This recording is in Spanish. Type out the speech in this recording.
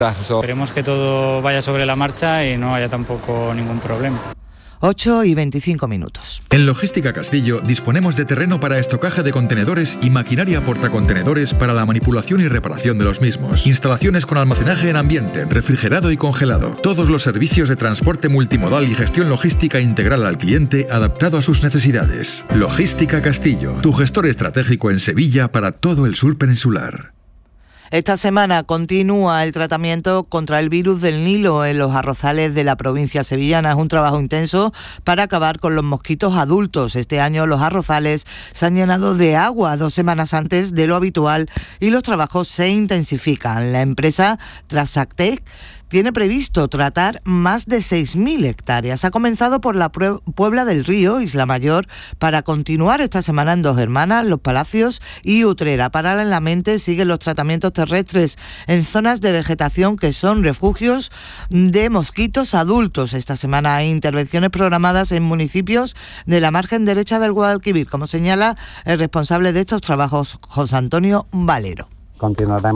Esperemos que todo vaya sobre la marcha y no haya tampoco ningún problema. 8:25. En Logística Castillo disponemos de terreno para estocaje de contenedores y maquinaria portacontenedores para la manipulación y reparación de los mismos. Instalaciones con almacenaje en ambiente, refrigerado y congelado. Todos los servicios de transporte multimodal y gestión logística integral al cliente adaptado a sus necesidades. Logística Castillo, tu gestor estratégico en Sevilla para todo el sur peninsular. Esta semana continúa el tratamiento contra el virus del Nilo en los arrozales de la provincia sevillana. Es un trabajo intenso para acabar con los mosquitos adultos. Este año los arrozales se han llenado de agua 2 semanas antes de lo habitual y los trabajos se intensifican. La empresa Trasactec tiene previsto tratar más de 6.000 hectáreas. Ha comenzado por la Puebla del Río, Isla Mayor, para continuar esta semana en Dos Hermanas, Los Palacios y Utrera. Paralelamente siguen los tratamientos terrestres en zonas de vegetación que son refugios de mosquitos adultos. Esta semana hay intervenciones programadas en municipios de la margen derecha del Guadalquivir, como señala el responsable de estos trabajos, José Antonio Valero. Continuará